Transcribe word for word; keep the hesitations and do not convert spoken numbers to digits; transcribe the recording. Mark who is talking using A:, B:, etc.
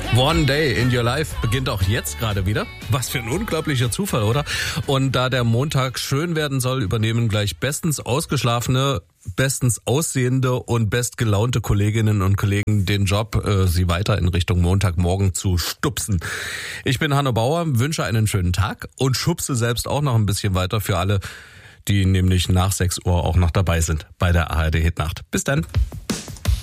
A: One Day in Your Life beginnt auch jetzt gerade wieder. Was für ein unglaublicher Zufall, oder? Und da der Montag schön werden soll, übernehmen gleich bestens ausgeschlafene, bestens aussehende und bestgelaunte Kolleginnen und Kollegen den Job, äh, sie weiter in Richtung Montagmorgen zu stupsen. Ich bin Hanno Bauer, wünsche einen schönen Tag und schubse selbst auch noch ein bisschen weiter für alle, die nämlich nach sechs Uhr auch noch dabei sind bei der A R D Hitnacht. Bis dann.